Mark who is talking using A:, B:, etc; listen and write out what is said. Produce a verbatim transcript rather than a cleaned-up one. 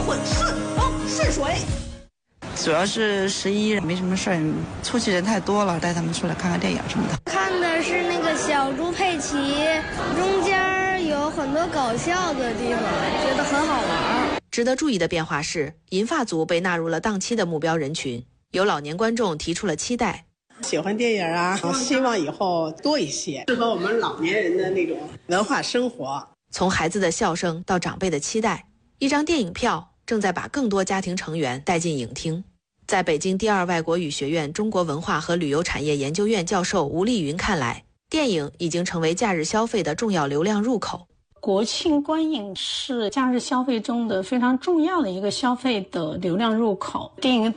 A: 会顺风顺水。
B: 主要是十一没什么事儿，出去人太多了，带他们出来看看电影什么的。
C: 看的是那个小猪佩奇，中间有很多搞笑的地方，觉得很好玩。
D: 值得注意的变化是，银发族被纳入了档期的目标人群，有老年观众提出了期待。
E: 喜欢电影啊，希望以后多一些适合我们老年人的那种文化生活。
D: 从孩子的笑声到长辈的期待，一张电影票正在把更多家庭成员带进影厅。在北京第二外国语学院中国文化和旅游产业研究院教授吴丽云看来，电影已经成为假日消费的重要流量入口。
F: 国庆观影是假日消费中的非常重要的一个消费的流量入口，电影